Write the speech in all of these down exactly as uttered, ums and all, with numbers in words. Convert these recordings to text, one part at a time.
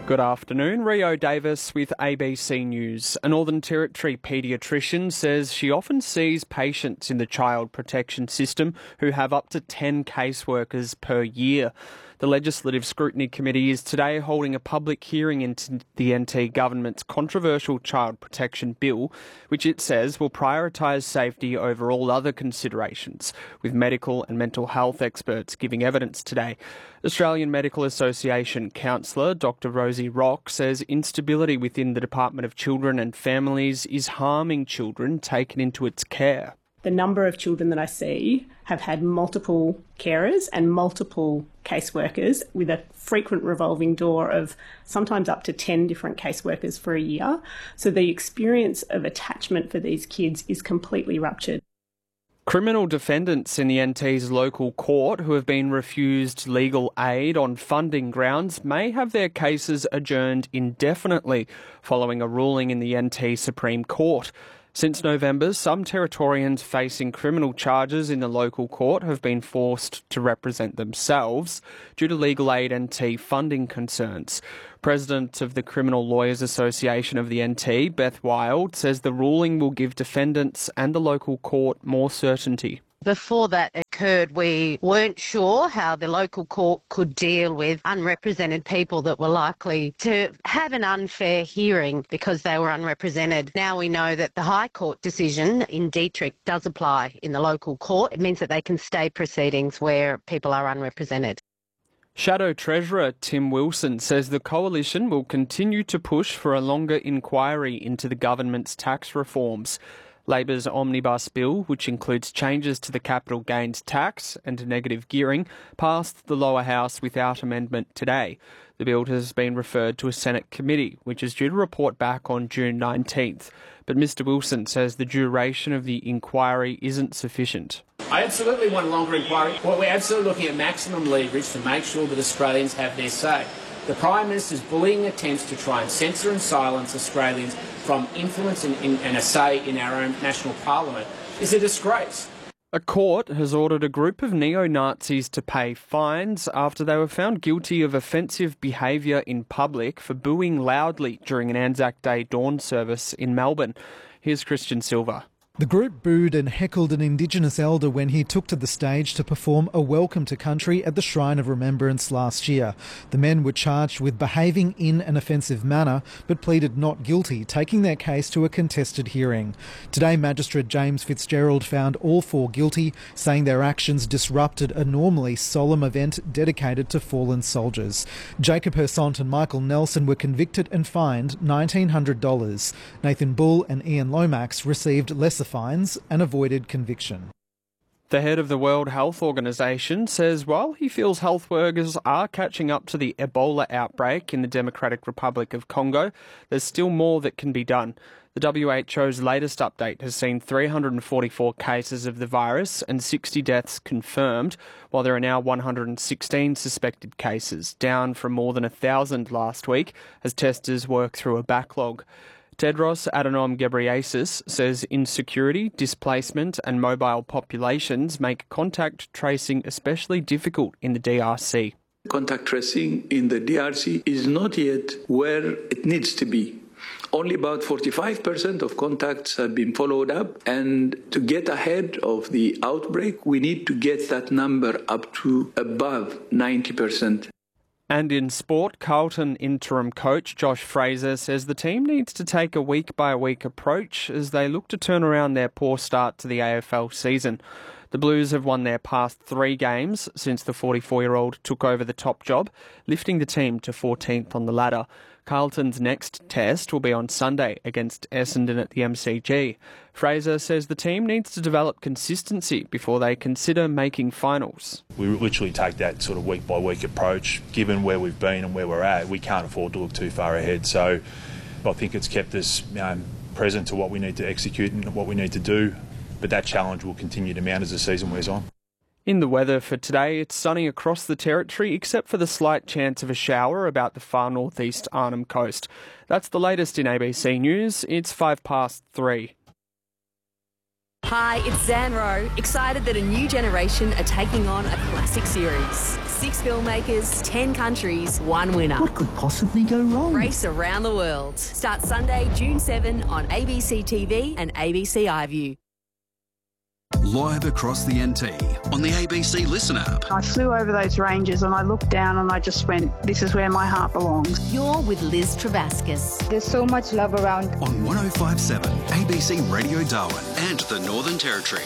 Good afternoon, Rio Davis with A B C News. A Northern Territory paediatrician says she often sees patients in the child protection system who have up to ten caseworkers per year. The Legislative Scrutiny Committee is today holding a public hearing into the N T government's controversial child protection bill, which it says will prioritise safety over all other considerations, with medical and mental health experts giving evidence today. Australian Medical Association counsellor Doctor Rosie Rock says instability within the Department of Children and Families is harming children taken into its care. The number of children that I see have had multiple carers and multiple caseworkers with a frequent revolving door of sometimes up to ten different caseworkers for a year. So the experience of attachment for these kids is completely ruptured. Criminal defendants in the N T's local court who have been refused legal aid on funding grounds may have their cases adjourned indefinitely following a ruling in the N T Supreme Court. Since November, some Territorians facing criminal charges in the local court have been forced to represent themselves due to Legal Aid N T funding concerns. President of the Criminal Lawyers Association of the N T, Beth Wild, says the ruling will give defendants and the local court more certainty. Before that occurred, we weren't sure how the local court could deal with unrepresented people that were likely to have an unfair hearing because they were unrepresented. Now we know that the High Court decision in Dietrich does apply in the local court. It means that they can stay proceedings where people are unrepresented. Shadow Treasurer Tim Wilson says the Coalition will continue to push for a longer inquiry into the government's tax reforms. Labor's Omnibus Bill, which includes changes to the capital gains tax and negative gearing, passed the lower house without amendment today. The bill has been referred to a Senate committee, which is due to report back on June nineteenth. But Mister Wilson says the duration of the inquiry isn't sufficient. I absolutely want a longer inquiry. Well, we're absolutely looking at maximum leverage to make sure that Australians have their say. The Prime Minister's bullying attempts to try and censor and silence Australians from influence and, and a say in our own national parliament is a disgrace. A court has ordered a group of neo-Nazis to pay fines after they were found guilty of offensive behaviour in public for booing loudly during an Anzac Day dawn service in Melbourne. Here's Christian Silva. The group booed and heckled an Indigenous elder when he took to the stage to perform a welcome to country at the Shrine of Remembrance last year. The men were charged with behaving in an offensive manner but pleaded not guilty, taking their case to a contested hearing. Today, Magistrate James Fitzgerald found all four guilty, saying their actions disrupted a normally solemn event dedicated to fallen soldiers. Jacob Hersont and Michael Nelson were convicted and fined nineteen hundred dollars. Nathan Bull and Ian Lomax received lesser fines and avoided conviction. The head of the World Health Organization says while he feels health workers are catching up to the Ebola outbreak in the Democratic Republic of Congo, there's still more that can be done. The W H O's latest update has seen three hundred forty-four cases of the virus and sixty deaths confirmed, while there are now one hundred sixteen suspected cases, down from more than one thousand last week as testers work through a backlog. Tedros Adhanom Ghebreyesus says insecurity, displacement and mobile populations make contact tracing especially difficult in the D R C. Contact tracing in the D R C is not yet where it needs to be. Only about forty-five percent of contacts have been followed up, and to get ahead of the outbreak, we need to get that number up to above ninety percent. And in sport, Carlton interim coach Josh Fraser says the team needs to take a week-by-week approach as they look to turn around their poor start to the A F L season. The Blues have won their past three games since the forty-four-year-old took over the top job, lifting the team to fourteenth on the ladder. Carlton's next test will be on Sunday against Essendon at the M C G. Fraser says the team needs to develop consistency before they consider making finals. We literally take that sort of week-by-week approach. Given where we've been and where we're at, we can't afford to look too far ahead. So I think it's kept us you know, present to what we need to execute and what we need to do. But that challenge will continue to mount as the season wears on. In the weather for today, it's sunny across the territory except for the slight chance of a shower about the far northeast Arnhem coast. That's the latest in A B C News. It's five past three. Hi, it's Zan Rowe, excited that a new generation are taking on a classic series. Six filmmakers, ten countries, one winner. What could possibly go wrong? Race around the world. Starts Sunday, June seventh on A B C T V and A B C iView. Live across the N T on the A B C Listen app. I flew over those ranges and I looked down and I just went, this is where my heart belongs. You're with Liz Travascus. There's so much love around. On one oh five point seven A B C Radio Darwin and the Northern Territory.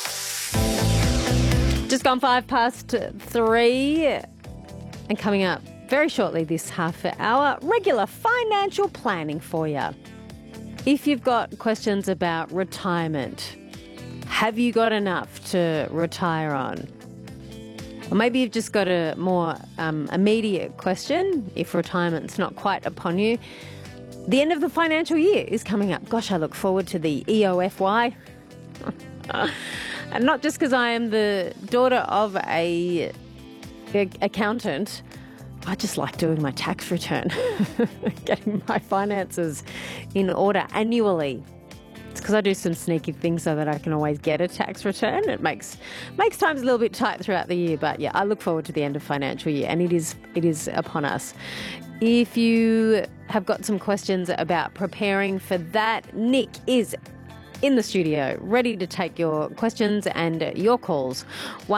Just gone five past three. And coming up very shortly this half hour, regular financial planning for you. If you've got questions about retirement, have you got enough to retire on? Or maybe you've just got a more um, immediate question if retirement's not quite upon you. The end of the financial year is coming up. Gosh, I look forward to the E O F Y. And not just because I am the daughter of a, a accountant. I just like doing my tax return, getting my finances in order annually. It's because I do some sneaky things so that I can always get a tax return. It makes makes times a little bit tight throughout the year, but yeah, I look forward to the end of financial year, and it is it is upon us. If you have got some questions about preparing for that, Nick is in the studio, ready to take your questions and your calls.